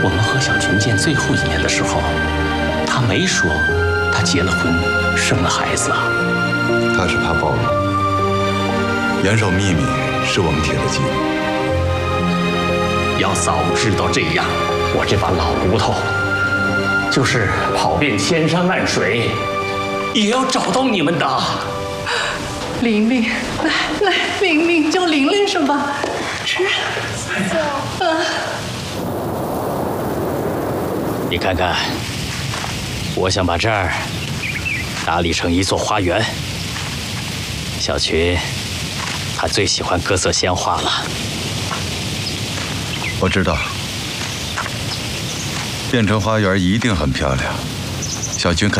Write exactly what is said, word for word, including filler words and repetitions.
我们和小群见最后一面的时候，他没说他结了婚，生了孩子啊。 他是怕暴露，严守秘密是我们铁的基。 要早知道这样，我这把老骨头，就是跑遍千山万水，也要找到你们的。 玲玲，来来，玲玲叫玲玲是吧？吃。啊。 你看看，我想把这儿打理成一座花园。小群，他最喜欢各色鲜花了。 我知道，变成花园一定很漂亮，小军肯。